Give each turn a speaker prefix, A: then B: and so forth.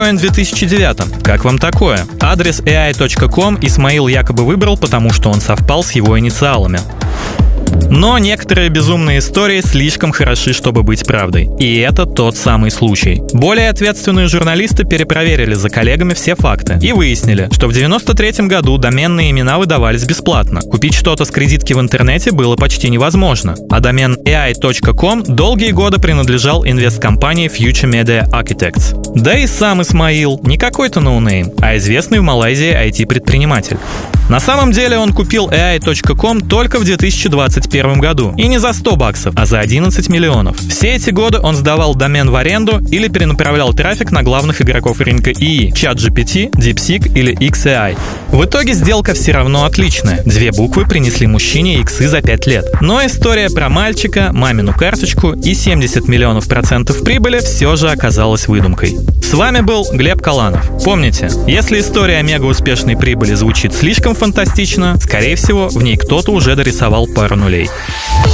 A: в 2009. Как вам такое? Адрес AI.com Исмаил якобы выбрал, потому что он совпал с его инициалами. Но некоторые безумные истории слишком хороши, чтобы быть правдой. И это тот самый случай. Более ответственные журналисты перепроверили за коллегами все факты и выяснили, что в 1993 году доменные имена выдавались бесплатно. Купить что-то с кредитки в интернете было почти невозможно. А домен AI.com долгие годы принадлежал инвесткомпании Future Media Architects. Да и сам Исмаил не какой-то ноунейм, а известный в Малайзии IT-предприниматель. На самом деле он купил AI.com только в 2021 году. И не за $100, а за 11 миллионов. Все эти годы он сдавал домен в аренду или перенаправлял трафик на главных игроков рынка ИИ – ChatGPT, DeepSeek или XAI. В итоге сделка все равно отличная. 2 буквы принесли мужчине иксы за 5 лет. Но история про мальчика, мамину карточку и 70 миллионов процентов прибыли все же оказалась выдумкой. С вами был Глеб Каланов. Помните, если история о мега-успешной прибыли звучит слишком фантастично, скорее всего, в ней кто-то уже дорисовал пару нулей.